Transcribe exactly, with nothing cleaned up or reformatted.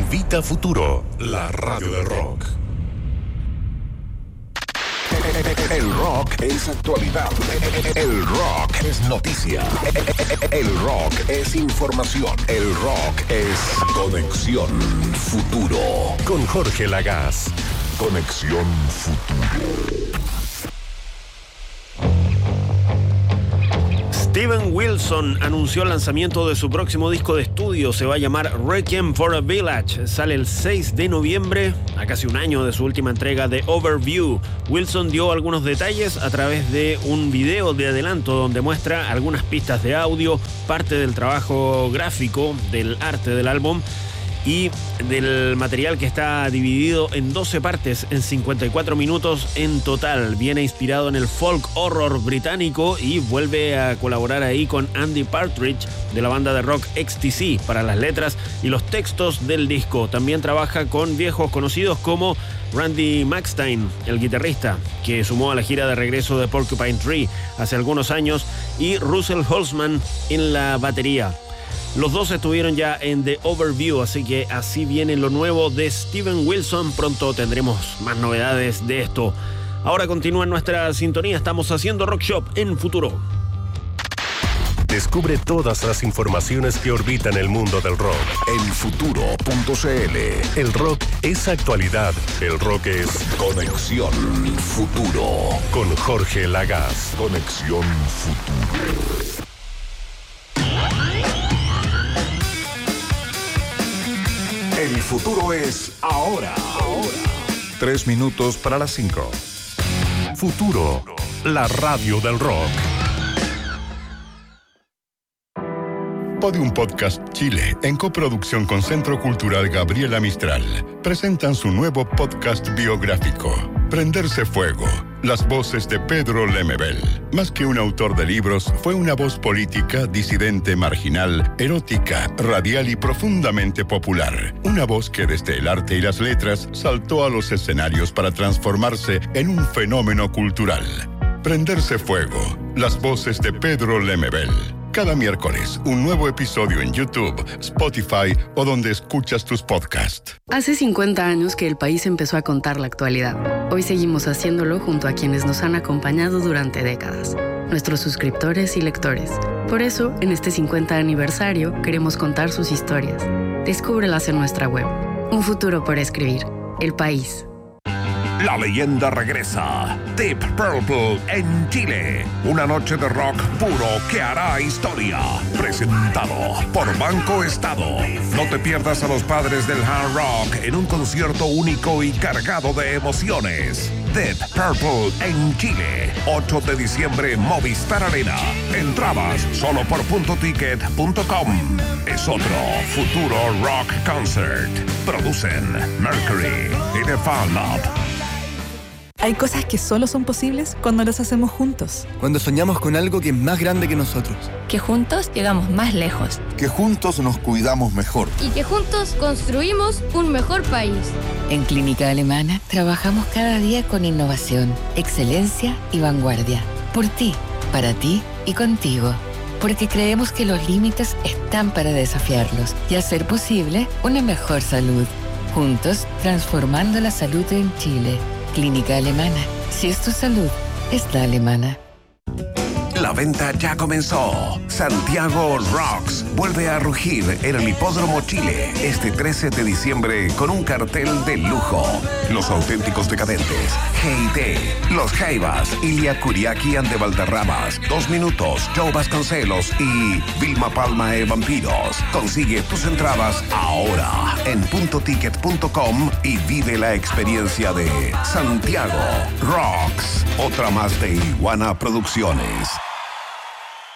Evita Futuro, la radio del rock. El rock es actualidad. El rock es noticia. El rock es información. El rock es Conexión Futuro. Con Jorge Lagaz. Conexión Futuro. Steven Wilson anunció el lanzamiento de su próximo disco de estudio. Se va a llamar Requiem for a Village. Sale el seis de noviembre, a casi un año de su última entrega de Overview. Wilson dio algunos detalles a través de un video de adelanto donde muestra algunas pistas de audio, parte del trabajo gráfico, del arte del álbum y del material que está dividido en doce partes en cincuenta y cuatro minutos en total. Viene inspirado en el folk horror británico y vuelve a colaborar ahí con Andy Partridge de la banda de rock X T C para las letras y los textos del disco. También trabaja con viejos conocidos como Randy Maxstein, el guitarrista que sumó a la gira de regreso de Porcupine Tree hace algunos años, y Russell Holzman en la batería. Los dos estuvieron ya en The Overview, así que así viene lo nuevo de Steven Wilson. Pronto tendremos más novedades de esto. Ahora continúa en nuestra sintonía. Estamos haciendo Rock Shop en Futuro. Descubre todas las informaciones que orbitan el mundo del rock en futuro punto c l. El rock es actualidad. El rock es Conexión Futuro. Con Jorge Lagaz. Conexión Futuro. El futuro es ahora. Ahora. Tres minutos para las cinco. Futuro, la radio del rock. Podium Podcast Chile, en coproducción con Centro Cultural Gabriela Mistral, presentan su nuevo podcast biográfico, Prenderse Fuego. Las voces de Pedro Lemebel. Más que un autor de libros, fue una voz política, disidente, marginal, erótica, radial y profundamente popular. Una voz que desde el arte y las letras saltó a los escenarios para transformarse en un fenómeno cultural. Prenderse Fuego. Las voces de Pedro Lemebel. Cada miércoles, un nuevo episodio en YouTube, Spotify o donde escuchas tus podcasts. Hace cincuenta años que el país empezó a contar la actualidad. Hoy seguimos haciéndolo junto a quienes nos han acompañado durante décadas, nuestros suscriptores y lectores. Por eso, en este cincuenta aniversario, queremos contar sus historias. Descúbrelas en nuestra web. Un futuro por escribir. El País. La leyenda regresa. Deep Purple en Chile. Una noche de rock puro que hará historia. Presentado por Banco Estado. No te pierdas a los padres del hard rock en un concierto único y cargado de emociones. Deep Purple en Chile. ocho de diciembre, Movistar Arena. Entradas solo por punto ticket punto com. Es otro futuro rock concert. Producen Mercury y The Fan Lab. Hay cosas que solo son posibles cuando las hacemos juntos. Cuando soñamos con algo que es más grande que nosotros. Que juntos llegamos más lejos. Que juntos nos cuidamos mejor. Y que juntos construimos un mejor país. En Clínica Alemana trabajamos cada día con innovación, excelencia y vanguardia. Por ti, para ti y contigo. Porque creemos que los límites están para desafiarlos y hacer posible una mejor salud. Juntos, transformando la salud en Chile. Clínica Alemana. Si es tu salud, es la alemana. La venta ya comenzó. Santiago Rocks vuelve a rugir en el Hipódromo Chile este trece de diciembre con un cartel de lujo. Los auténticos decadentes, G I T, Los Jaivas, Ilia Kuriaki and de Valderramas, Dos Minutos, Joe Vasconcelos y Vilma Palma e Vampiros. Consigue tus entradas ahora en punto ticket punto com y vive la experiencia de Santiago Rocks. Otra más de Iguana Producciones.